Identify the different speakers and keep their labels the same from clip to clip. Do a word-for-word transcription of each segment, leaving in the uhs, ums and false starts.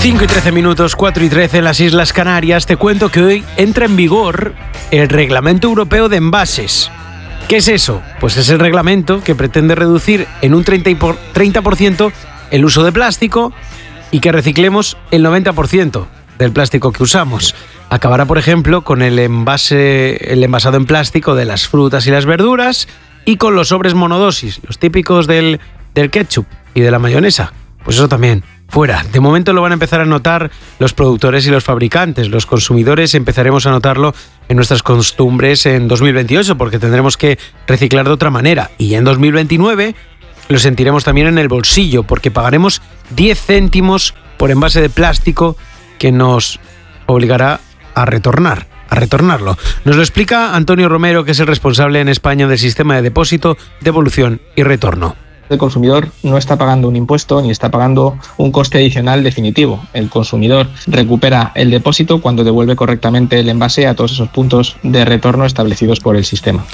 Speaker 1: cinco y trece minutos, cuatro y trece en las Islas Canarias. Te cuento que hoy entra en vigor el Reglamento Europeo de Envases. ¿Qué es eso? Pues es el reglamento que pretende reducir en un treinta por ciento el uso de plástico y que reciclemos el noventa por ciento del plástico que usamos. Acabará, por ejemplo, con el envase, el envasado en plástico de las frutas y las verduras y con los sobres monodosis, los típicos del, del ketchup y de la mayonesa. Pues eso también, fuera. De momento lo van a empezar a notar los productores y los fabricantes. Los consumidores empezaremos a notarlo en nuestras costumbres en dos mil veintiocho, porque tendremos que reciclar de otra manera. Y en dos mil veintinueve lo sentiremos también en el bolsillo, porque pagaremos diez céntimos por envase de plástico que nos obligará a retornar, a retornarlo. Nos lo explica Antonio Romero, que es el responsable en España del sistema de depósito, devolución y retorno.
Speaker 2: El consumidor no está pagando un impuesto ni está pagando un coste adicional definitivo. El consumidor recupera el depósito cuando devuelve correctamente el envase a todos esos puntos de retorno establecidos por el sistema.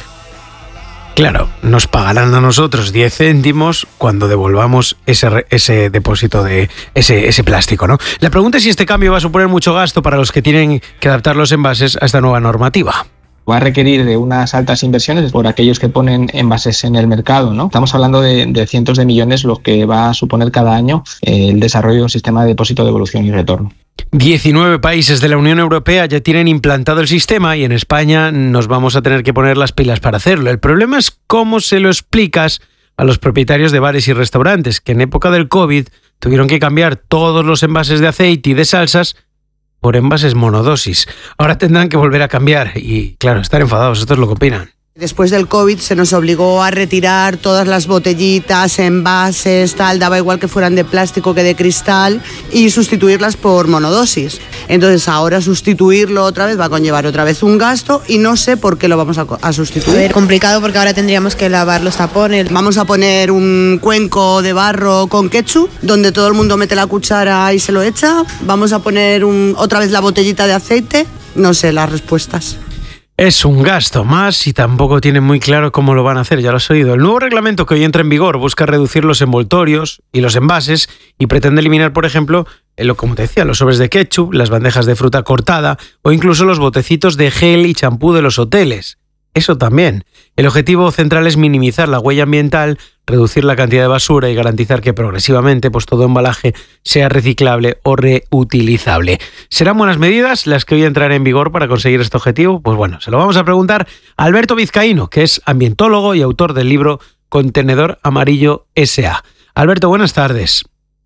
Speaker 1: Claro, nos pagarán a nosotros diez céntimos cuando devolvamos ese, ese depósito de ese, ese plástico, ¿no? La pregunta es si este cambio va a suponer mucho gasto para los que tienen que adaptar los envases a esta nueva normativa.
Speaker 2: Va a requerir de unas altas inversiones por aquellos que ponen envases en el mercado, ¿no? Estamos hablando de, de cientos de millones, lo que va a suponer cada año eh, el desarrollo de un sistema de depósito, devolución y retorno.
Speaker 1: diecinueve países de la Unión Europea ya tienen implantado el sistema y en España nos vamos a tener que poner las pilas para hacerlo. El problema es cómo se lo explicas a los propietarios de bares y restaurantes, que en época del COVID tuvieron que cambiar todos los envases de aceite y de salsas por envases monodosis. Ahora tendrán que volver a cambiar y, claro, estar enfadados. Esto es lo que opinan.
Speaker 3: Después del COVID se nos obligó a retirar todas las botellitas, envases, tal, daba igual que fueran de plástico que de cristal, y sustituirlas por monodosis. Entonces ahora sustituirlo otra vez va a conllevar otra vez un gasto y no sé por qué lo vamos a, a sustituir.
Speaker 4: A ver, complicado porque ahora tendríamos que lavar los tapones.
Speaker 3: Vamos a poner un cuenco de barro con ketchup donde todo el mundo mete la cuchara y se lo echa. Vamos a poner un, otra vez la botellita de aceite. No sé las respuestas.
Speaker 1: Es un gasto más y tampoco tienen muy claro cómo lo van a hacer, ya lo has oído. El nuevo reglamento que hoy entra en vigor busca reducir los envoltorios y los envases y pretende eliminar, por ejemplo, lo, como te decía, los sobres de ketchup, las bandejas de fruta cortada o incluso los botecitos de gel y champú de los hoteles. Eso también. El objetivo central es minimizar la huella ambiental, reducir la cantidad de basura y garantizar que progresivamente pues, todo embalaje sea reciclable o reutilizable. ¿Serán buenas medidas las que hoy entrarán en vigor para conseguir este objetivo? Pues bueno, se lo vamos a preguntar a Alberto Vizcaíno, que es ambientólogo y autor del libro Contenedor Amarillo ese a. Alberto, buenas tardes.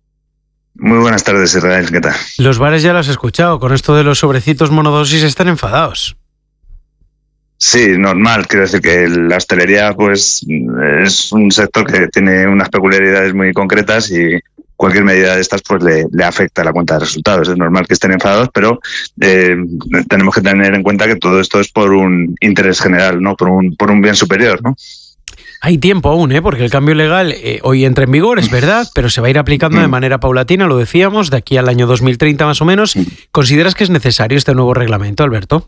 Speaker 5: Muy buenas tardes, Israel. ¿Qué tal?
Speaker 1: Los bares ya lo has escuchado. Con esto de los sobrecitos monodosis están enfadados.
Speaker 5: Sí, normal. Quiero decir que la hostelería pues es un sector que tiene unas peculiaridades muy concretas y cualquier medida de estas pues le, le afecta a la cuenta de resultados. Es normal que estén enfadados, pero eh, tenemos que tener en cuenta que todo esto es por un interés general, ¿no? Por un, por un bien superior, ¿no?
Speaker 1: Hay tiempo aún, ¿eh? Porque el cambio legal eh, hoy entra en vigor, es verdad, pero se va a ir aplicando de manera paulatina, lo decíamos, de aquí al año dos mil treinta más o menos. ¿Consideras que es necesario este nuevo reglamento, Alberto?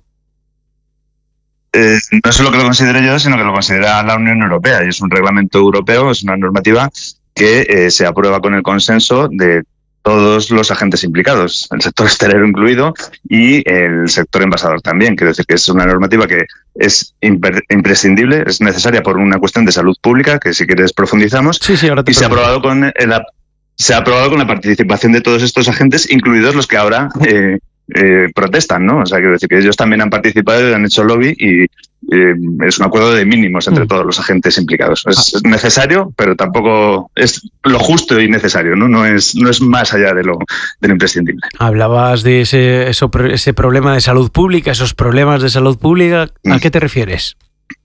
Speaker 5: Eh, no solo que lo considero yo, sino que lo considera la Unión Europea. Y es un reglamento europeo, es una normativa que eh, se aprueba con el consenso de todos los agentes implicados, el sector hostelero incluido y el sector envasador también. Quiero decir que es una normativa que es imper- imprescindible, es necesaria por una cuestión de salud pública, que si quieres profundizamos,
Speaker 1: sí, sí, ahora te
Speaker 5: y se ha aprobado con el, se ha aprobado con la participación de todos estos agentes, incluidos los que ahora eh, eh, protestan, ¿no? O sea, quiero decir que ellos también han participado y han hecho lobby y eh, es un acuerdo de mínimos entre mm. todos los agentes implicados. Es ah. necesario, pero tampoco es lo justo y necesario, ¿no? No es, no es más allá de lo, de lo imprescindible.
Speaker 1: Hablabas de ese, eso, ese problema de salud pública, esos problemas de salud pública. ¿A mm. qué te refieres?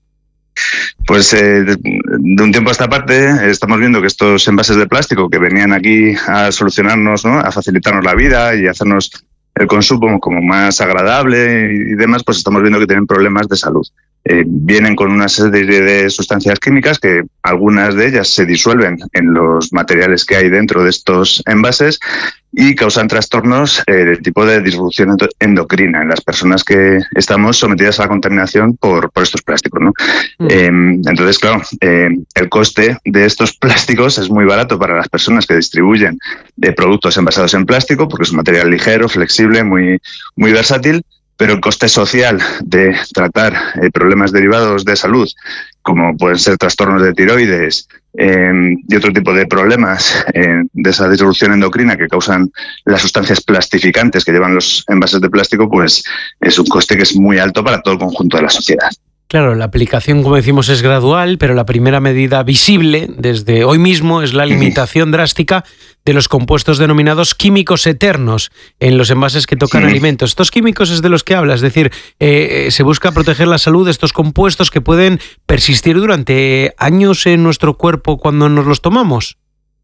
Speaker 5: Pues eh, de, de un tiempo a esta parte estamos viendo que estos envases de plástico que venían aquí a solucionarnos, ¿no? A facilitarnos la vida y hacernos el consumo como más agradable y demás, pues estamos viendo que tienen problemas de salud. eh, vienen con una serie de sustancias químicas que algunas de ellas se disuelven en los materiales que hay dentro de estos envases y causan trastornos eh, de tipo de disrupción endocrina en las personas que estamos sometidas a la contaminación por, por estos plásticos, ¿no? Mm. Eh, entonces, claro, eh, el coste de estos plásticos es muy barato para las personas que distribuyen de productos envasados en plástico, porque es un material ligero, flexible, muy, muy versátil, pero el coste social de tratar eh, problemas derivados de salud, como pueden ser trastornos de tiroides eh, y otro tipo de problemas eh, de esa disrupción endocrina que causan las sustancias plastificantes que llevan los envases de plástico, pues es un coste que es muy alto para todo el conjunto de la sociedad.
Speaker 1: Claro, la aplicación, como decimos, es gradual, pero la primera medida visible desde hoy mismo es la limitación drástica de los compuestos denominados químicos eternos en los envases que tocan sí. alimentos. Estos químicos es de los que hablas, es decir, eh, se busca proteger la salud de estos compuestos que pueden persistir durante años en nuestro cuerpo cuando nos los tomamos.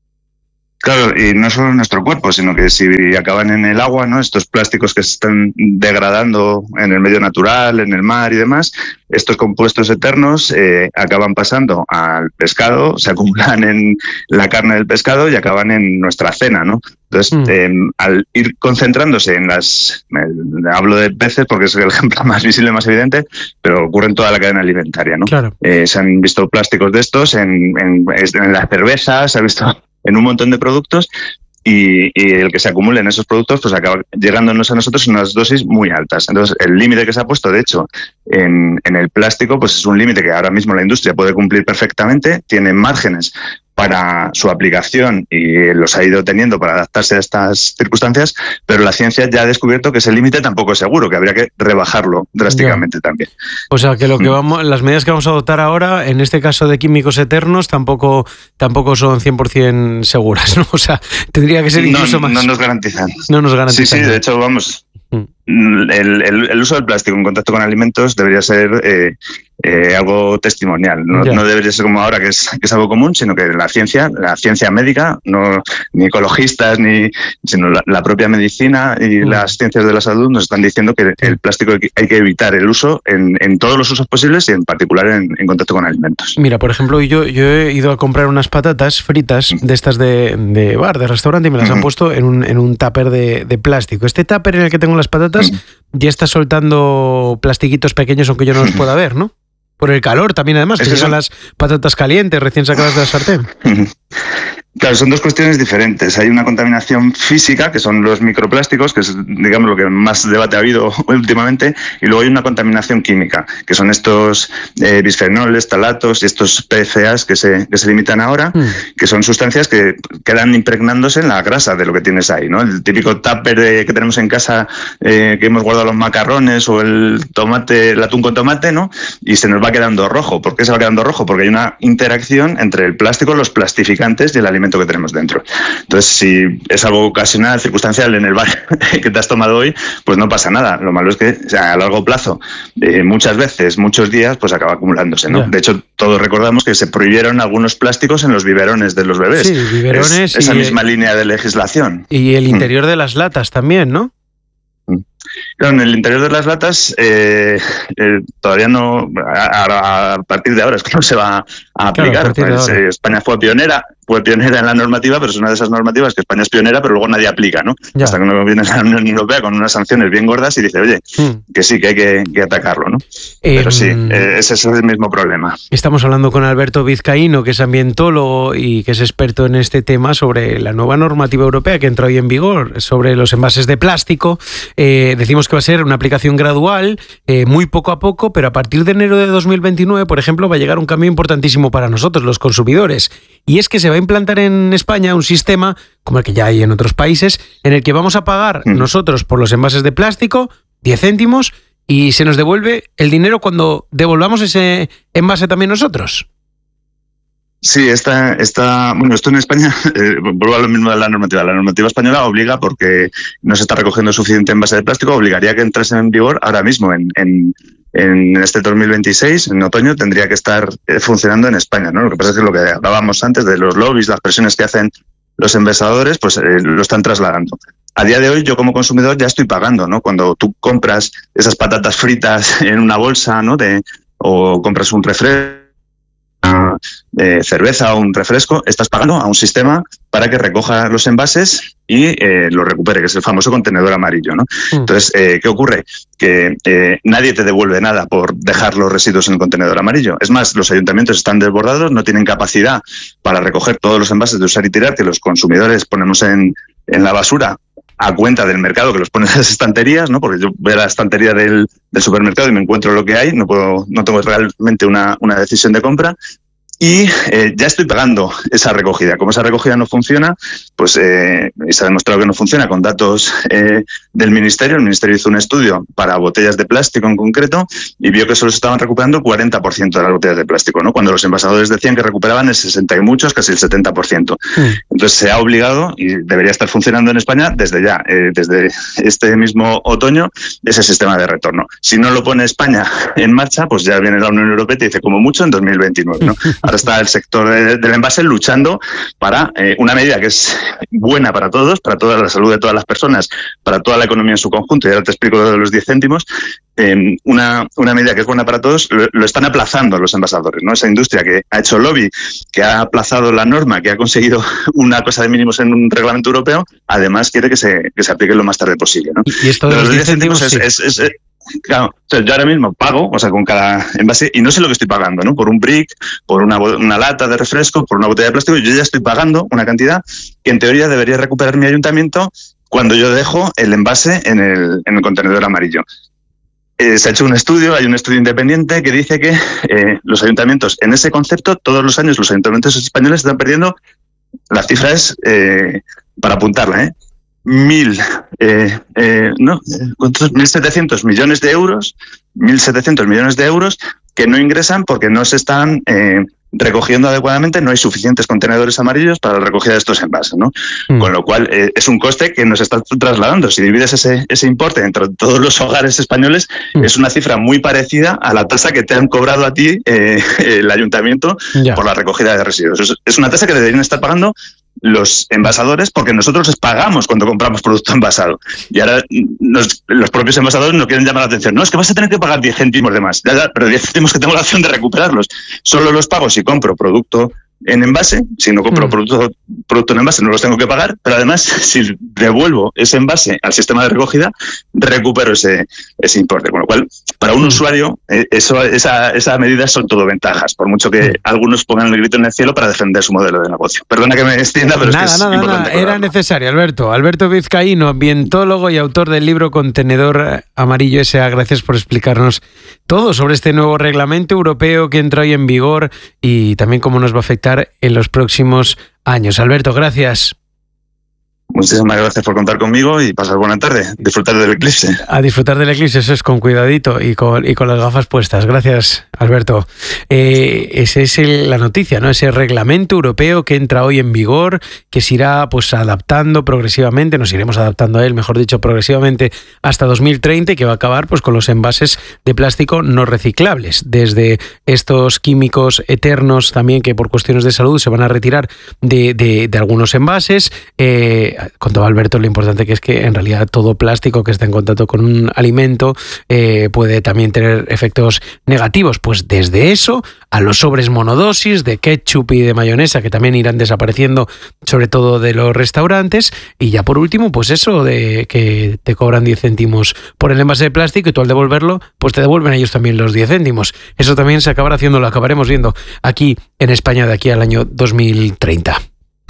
Speaker 5: Claro, y no solo en nuestro cuerpo, sino que si acaban en el agua, ¿no? Estos plásticos que se están degradando en el medio natural, en el mar y demás, estos compuestos eternos eh, acaban pasando al pescado, se acumulan en la carne del pescado y acaban en nuestra cena, ¿no? Entonces, mm. eh, al ir concentrándose en las... Eh, hablo de peces porque es el ejemplo más visible, más evidente, pero ocurre en toda la cadena alimentaria, ¿no?
Speaker 1: Claro.
Speaker 5: Eh, se han visto plásticos de estos en, en, en las cervezas, se ha visto en un montón de productos y, y el que se acumule en esos productos pues acaba llegándonos a nosotros en unas dosis muy altas. Entonces, el límite que se ha puesto, de hecho, en, en el plástico, pues es un límite que ahora mismo la industria puede cumplir perfectamente, tiene márgenes para su aplicación y los ha ido teniendo para adaptarse a estas circunstancias, pero la ciencia ya ha descubierto que ese límite tampoco es seguro, que habría que rebajarlo drásticamente ya. También.
Speaker 1: O sea, que lo que vamos, las medidas que vamos a adoptar ahora, en este caso de químicos eternos, tampoco, tampoco son cien por ciento seguras, ¿no? O sea, tendría que ser incluso
Speaker 5: no,
Speaker 1: más...
Speaker 5: No nos garantizan.
Speaker 1: No nos garantizan.
Speaker 5: Sí, sí, de hecho, vamos... El, el, el uso del plástico en contacto con alimentos debería ser eh, eh, algo testimonial, no, no debería ser como ahora que es, que es algo común, sino que la ciencia, la ciencia médica, no ni ecologistas, ni sino la, la propia medicina y mm. las ciencias de la salud nos están diciendo que el plástico hay que, hay que evitar el uso en, en todos los usos posibles y en particular en, en contacto con alimentos.
Speaker 1: Mira, por ejemplo, yo, yo he ido a comprar unas patatas fritas mm. de estas de, de bar, de restaurante, y me las mm. han puesto en un, en un tupper de, de plástico. Este tupper en el que tengo las patatas ya está soltando plastiquitos pequeños, aunque yo no los pueda ver, ¿no? Por el calor también, además, que son, son las patatas calientes recién sacadas de la sartén.
Speaker 5: Claro, son dos cuestiones diferentes. Hay una contaminación física, que son los microplásticos, que es, digamos, lo que más debate ha habido últimamente, y luego hay una contaminación química, que son estos eh, bisfenoles, talatos y estos P F As que se, que se limitan ahora, mm. que son sustancias que quedan impregnándose en la grasa de lo que tienes ahí, ¿no? El típico tupper eh, que tenemos en casa, eh, que hemos guardado los macarrones o el tomate, el atún con tomate, ¿no? Y se nos va quedando rojo. ¿Por qué se va quedando rojo? Porque hay una interacción entre el plástico, los plastificantes y el alimento que tenemos dentro. Entonces, si es algo ocasional, circunstancial en el bar que te has tomado hoy, pues no pasa nada. Lo malo es que, o sea, a largo plazo, eh, muchas veces, muchos días, pues acaba acumulándose, ¿no? Yeah. De hecho, todos recordamos que se prohibieron algunos plásticos en los biberones de los bebés.
Speaker 1: Sí, biberones. Es,
Speaker 5: esa
Speaker 1: y,
Speaker 5: misma línea de legislación.
Speaker 1: Y el interior mm. de las latas también, ¿no?
Speaker 5: Claro, en el interior de las latas eh, eh, todavía no, a, a partir de ahora es que no se va a aplicar. Claro, a pues, eh, España fue pionera, fue pionera en la normativa, pero es una de esas normativas que España es pionera, pero luego nadie aplica, ¿no? Ya. Hasta que no viene la Unión Europea con unas sanciones bien gordas y dice, oye, hmm. que sí, que hay que, que atacarlo, ¿no? Eh, pero sí, eh, ese es el mismo problema.
Speaker 1: Estamos hablando con Alberto Vizcaíno, que es ambientólogo y que es experto en este tema sobre la nueva normativa europea que entra hoy en vigor sobre los envases de plástico. Eh, decimos que va a ser una aplicación gradual, eh, muy poco a poco, pero a partir de enero de dos mil veintinueve, por ejemplo, va a llegar un cambio importantísimo para nosotros, los consumidores. Y es que se va a implantar en España un sistema, como el que ya hay en otros países, en el que vamos a pagar mm. nosotros por los envases de plástico diez céntimos y se nos devuelve el dinero cuando devolvamos ese envase también nosotros.
Speaker 5: Sí, esta, esta, bueno, esto en España, eh, vuelvo a lo mismo de la normativa. La normativa española obliga, porque no se está recogiendo suficiente envase de plástico, obligaría que entrase en vigor ahora mismo, en, en, en este dos mil veintiséis, en otoño, tendría que estar funcionando en España, ¿no? Lo que pasa es que lo que hablábamos antes de los lobbies, las presiones que hacen los envasadores, pues eh, lo están trasladando. A día de hoy, yo como consumidor ya estoy pagando, ¿no? Cuando tú compras esas patatas fritas en una bolsa, ¿no? De o compras un refresco, una eh, cerveza o un refresco, estás pagando a un sistema para que recoja los envases y eh, los recupere, que es el famoso contenedor amarillo, ¿no? Mm. Entonces, eh, ¿qué ocurre? Que eh, nadie te devuelve nada por dejar los residuos en el contenedor amarillo. Es más, los ayuntamientos están desbordados, no tienen capacidad para recoger todos los envases de usar y tirar que los consumidores ponemos en, en la basura a cuenta del mercado que los pone en las estanterías, ¿no? Porque yo veo la estantería del, del supermercado y me encuentro lo que hay, no puedo, no tengo realmente una, una decisión de compra. Y eh, ya estoy pagando esa recogida. Como esa recogida no funciona, pues eh, se ha demostrado que no funciona con datos eh, del Ministerio. El Ministerio hizo un estudio para botellas de plástico en concreto y vio que solo se estaban recuperando el cuarenta por ciento de las botellas de plástico, ¿no? Cuando los envasadores decían que recuperaban el sesenta y muchos, casi el setenta por ciento. Mm. Entonces se ha obligado, y debería estar funcionando en España desde ya, eh, desde este mismo otoño, ese sistema de retorno. Si no lo pone España en marcha, pues ya viene la Unión Europea y te dice como mucho en dos mil veintinueve, ¿no? Ahora está el sector del envase luchando para eh, una medida que es buena para todos, para toda la salud de todas las personas, para toda la economía en su conjunto, y ahora te explico lo de los diez céntimos, eh, una, una medida que es buena para todos, lo, lo están aplazando los envasadores, ¿no? Esa industria que ha hecho lobby, que ha aplazado la norma, que ha conseguido una cosa de mínimos en un reglamento europeo, además quiere que se, que se aplique lo más tarde posible, ¿no?
Speaker 1: Y esto de los, los diez céntimos es... es, es, es
Speaker 5: Claro, o sea, yo ahora mismo pago, o sea, con cada envase, y no sé lo que estoy pagando, ¿no? Por un brick, por una, una lata de refresco, por una botella de plástico, yo ya estoy pagando una cantidad que en teoría debería recuperar mi ayuntamiento cuando yo dejo el envase en el, en el contenedor amarillo. Eh, se ha hecho un estudio, hay un estudio independiente que dice que eh, los ayuntamientos, en ese concepto, todos los años los ayuntamientos españoles están perdiendo, la cifra es, eh, para apuntarla, ¿eh? Mil, eh, eh, no, ¿cuántos? mil setecientos millones de euros, mil setecientos millones de euros que no ingresan porque no se están eh, recogiendo adecuadamente, no hay suficientes contenedores amarillos para la recogida de estos envases, ¿no? Mm. Con lo cual eh, es un coste que nos está trasladando. Si divides ese, ese importe entre todos los hogares españoles, mm. es una cifra muy parecida a la tasa que te han cobrado a ti eh, el ayuntamiento ya. por la recogida de residuos. Es, es una tasa que deberían estar pagando los envasadores, porque nosotros les pagamos cuando compramos producto envasado. Y ahora nos, los propios envasadores no quieren llamar la atención. No, es que vas a tener que pagar diez céntimos de más. Ya, ya, pero diez céntimos que tengo la opción de recuperarlos. Solo los pago si compro producto en envase. Si no compro mm. producto, producto en envase no los tengo que pagar, pero además si devuelvo ese envase al sistema de recogida, recupero ese, ese importe. Con lo cual, para un mm. usuario, eso, esa, esa medida son todo ventajas, por mucho que mm. algunos pongan el grito en el cielo para defender su modelo de negocio. Perdona que me extienda, pero
Speaker 1: nada,
Speaker 5: es que es
Speaker 1: nada,
Speaker 5: importante.
Speaker 1: Nada, era necesario, Alberto. Alberto Vizcaíno, ambientólogo y autor del libro Contenedor Amarillo S A. Gracias por explicarnos todo sobre este nuevo reglamento europeo que entra hoy en vigor y también cómo nos va a afectar en los próximos años. Alberto, gracias.
Speaker 5: Muchísimas gracias por contar conmigo y pasar buena tarde. Disfrutar del eclipse.
Speaker 1: A disfrutar del eclipse, eso es con cuidadito y con, y con las gafas puestas. Gracias, Alberto. Eh, esa es el, la noticia, ¿no? Ese reglamento europeo que entra hoy en vigor, que se irá pues adaptando progresivamente, nos iremos adaptando a él, mejor dicho, progresivamente hasta dos mil treinta, y que va a acabar pues con los envases de plástico no reciclables. Desde estos químicos eternos también que por cuestiones de salud se van a retirar de, de, de algunos envases. Eh, Contaba Alberto lo importante que es que en realidad todo plástico que está en contacto con un alimento eh, puede también tener efectos negativos, pues desde eso a los sobres monodosis de ketchup y de mayonesa, que también irán desapareciendo sobre todo de los restaurantes, y ya por último pues eso de que te cobran diez céntimos por el envase de plástico y tú al devolverlo pues te devuelven ellos también los diez céntimos. Eso también se acabará haciendo, lo acabaremos viendo aquí en España de aquí al año dos mil treinta.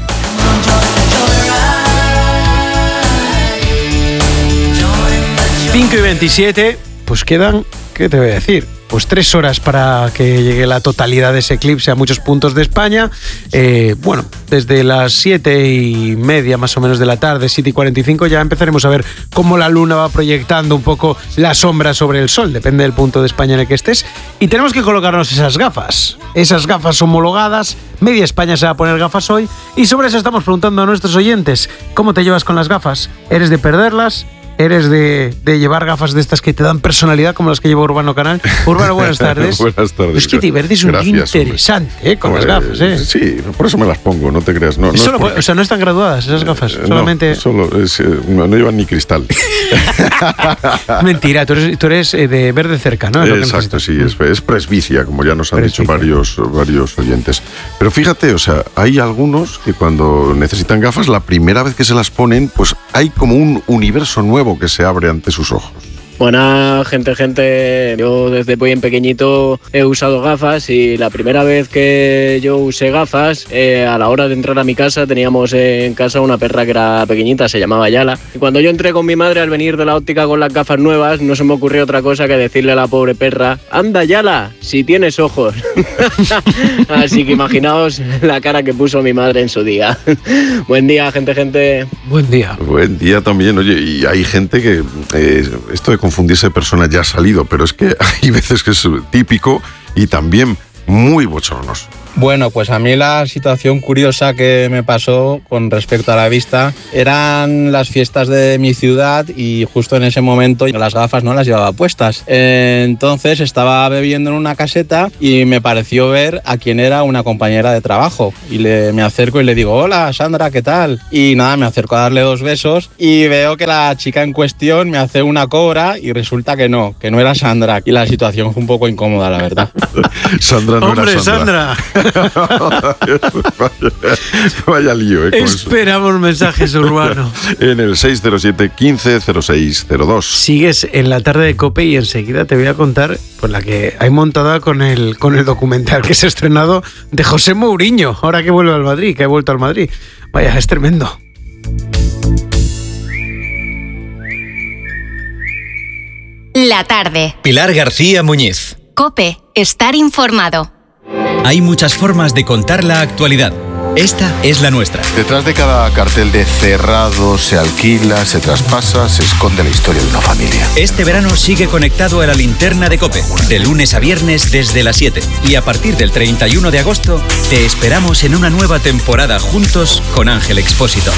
Speaker 1: cinco y veintisiete, pues quedan, ¿qué te voy a decir? Pues tres horas para que llegue la totalidad de ese eclipse a muchos puntos de España. Eh, bueno, desde las siete y media más o menos de la tarde, siete y cuarenta y cinco, ya empezaremos a ver cómo la luna va proyectando un poco la sombra sobre el sol, depende del punto de España en el que estés. Y tenemos que colocarnos esas gafas, esas gafas homologadas. Media España se va a poner gafas hoy y sobre eso estamos preguntando a nuestros oyentes, ¿cómo te llevas con las gafas? ¿Eres de perderlas? ¿Eres de, de llevar gafas de estas que te dan personalidad como las que lleva Urbano Canal? Urbano, buenas tardes.
Speaker 6: Buenas tardes.
Speaker 1: Es que Tiverdi es un
Speaker 6: Gracias,
Speaker 1: interesante eh, con
Speaker 6: hombre,
Speaker 1: las gafas. ¿eh?
Speaker 6: Sí, por eso me las pongo, no te creas. No, no
Speaker 1: Solo,
Speaker 6: es porque...
Speaker 1: O sea, no están graduadas esas gafas,
Speaker 6: Eh,
Speaker 1: solamente...
Speaker 6: No, solo es, eh, no, no llevan ni cristal.
Speaker 1: Mentira, tú eres, tú eres eh, de verde cerca, ¿no? Es lo que
Speaker 6: Exacto,
Speaker 1: necesitas.
Speaker 6: sí, es, es presbicia, como ya nos han
Speaker 1: Presbicia.
Speaker 6: dicho varios, varios oyentes. Pero fíjate, o sea, hay algunos que cuando necesitan gafas, la primera vez que se las ponen, pues hay como un universo nuevo que se abre ante sus ojos.
Speaker 7: Buena gente, gente. Yo desde muy pequeñito he usado gafas y la primera vez que yo usé gafas, eh, a la hora de entrar a mi casa, teníamos en casa una perra que era pequeñita, se llamaba Yala. Y cuando yo entré con mi madre al venir de la óptica con las gafas nuevas, no se me ocurrió otra cosa que decirle a la pobre perra: anda Yala, si tienes ojos. Así que imaginaos la cara que puso mi madre en su día. Buen día, gente, gente.
Speaker 1: Buen día.
Speaker 6: Buen día también, oye, y hay gente que eh, esto de confundirse de personas ya ha salido, pero es que hay veces que es típico y también muy bochornoso.
Speaker 8: Bueno, pues a mí la situación curiosa que me pasó con respecto a la vista eran las fiestas de mi ciudad y justo en ese momento las gafas no las llevaba puestas. Entonces estaba bebiendo en una caseta y me pareció ver a quien era una compañera de trabajo y le, me acerco y le digo: hola Sandra, ¿qué tal? Y nada, me acerco a darle dos besos y veo que la chica en cuestión me hace una cora y resulta que no, que no era Sandra, y la situación fue un poco incómoda, la verdad.
Speaker 6: Sandra no
Speaker 1: ¡Hombre,
Speaker 6: era Sandra.
Speaker 1: Sandra!
Speaker 6: vaya, vaya lío, ¿eh?
Speaker 1: Esperamos mensajes, Urbano.
Speaker 6: En el seis cero siete, quince cero seis cero dos.
Speaker 1: Sigues en la tarde de COPE y enseguida te voy a contar pues, la que hay montada con el, con el documental que se ha estrenado de José Mourinho, ahora que vuelve al Madrid, que ha vuelto al Madrid. Vaya, es tremendo.
Speaker 9: La tarde.
Speaker 10: Pilar García Muñiz.
Speaker 9: COPE. Estar informado.
Speaker 10: Hay muchas formas de contar la actualidad. Esta es la nuestra.
Speaker 11: Detrás de cada cartel de cerrado, se alquila, se traspasa, se esconde la historia de una familia.
Speaker 10: Este verano sigue conectado a la linterna de COPE, de lunes a viernes desde las siete. Y a partir del treinta y uno de agosto, te esperamos en una nueva temporada juntos con Ángel Expósito.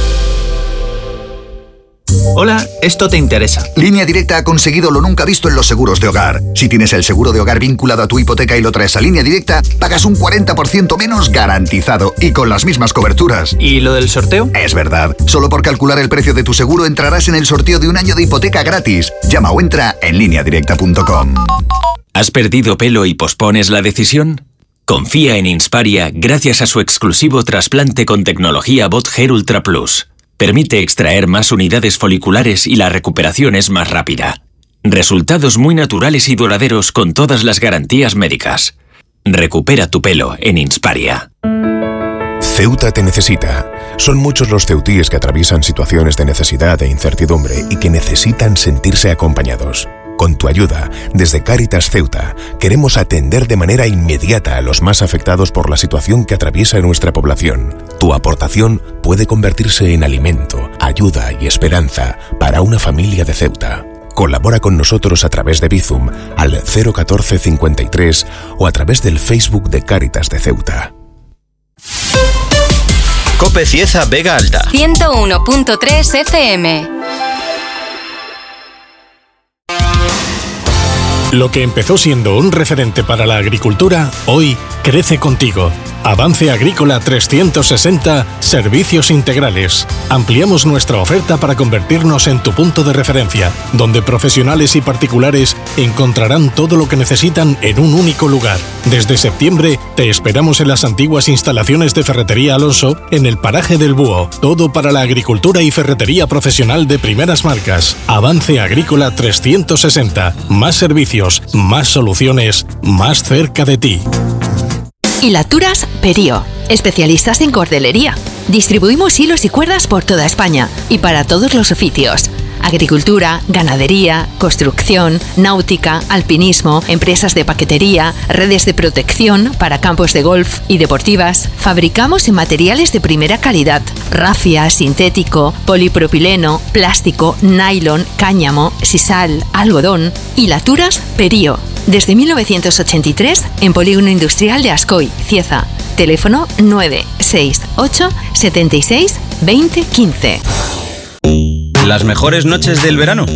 Speaker 12: Hola, esto te interesa.
Speaker 13: Línea Directa ha conseguido lo nunca visto en los seguros de hogar. Si tienes el seguro de hogar vinculado a tu hipoteca y lo traes a Línea Directa, pagas un cuarenta por ciento menos garantizado y con las mismas coberturas.
Speaker 12: ¿Y lo del sorteo?
Speaker 13: Es verdad. Solo por calcular el precio de tu seguro entrarás en el sorteo de un año de hipoteca gratis. Llama o entra en línea directa punto com.
Speaker 14: ¿Has perdido pelo y pospones la decisión? Confía en Insparia gracias a su exclusivo trasplante con tecnología Bot Hair Ultra Plus. Permite extraer más unidades foliculares y la recuperación es más rápida. Resultados muy naturales y duraderos con todas las garantías médicas. Recupera tu pelo en Insparia.
Speaker 15: Ceuta te necesita. Son muchos los ceutíes que atraviesan situaciones de necesidad e incertidumbre y que necesitan sentirse acompañados. Con tu ayuda, desde Cáritas Ceuta, queremos atender de manera inmediata a los más afectados por la situación que atraviesa nuestra población. Tu aportación puede convertirse en alimento, ayuda y esperanza para una familia de Ceuta. Colabora con nosotros a través de Bizum al cero catorce cincuenta y tres o a través del Facebook de Cáritas de Ceuta.
Speaker 10: COPE Cieza Vega Alta.
Speaker 9: ciento uno punto tres F M.
Speaker 16: Lo que empezó siendo un referente para la agricultura, hoy crece contigo. Avance Agrícola trescientos sesenta, servicios integrales. Ampliamos nuestra oferta para convertirnos en tu punto de referencia, donde profesionales y particulares encontrarán todo lo que necesitan en un único lugar. Desde septiembre, te esperamos en las antiguas instalaciones de Ferretería Alonso, en el paraje del Búho. Todo para la agricultura y ferretería profesional de primeras marcas. Avance Agrícola trescientos sesenta. Más servicios, más soluciones, más cerca de ti.
Speaker 17: Hilaturas Perío, especialistas en cordelería. Distribuimos hilos y cuerdas por toda España y para todos los oficios. Agricultura, ganadería, construcción, náutica, alpinismo, empresas de paquetería, redes de protección para campos de golf y deportivas. Fabricamos en materiales de primera calidad: rafia, sintético, polipropileno, plástico, nylon, cáñamo, sisal, algodón. Hilaturas Perío. Desde mil novecientos ochenta y tres en Polígono Industrial de Ascoy, Cieza. Teléfono nueve seis ocho, setenta y seis, veinte, quince.
Speaker 10: ¿Las mejores noches del verano?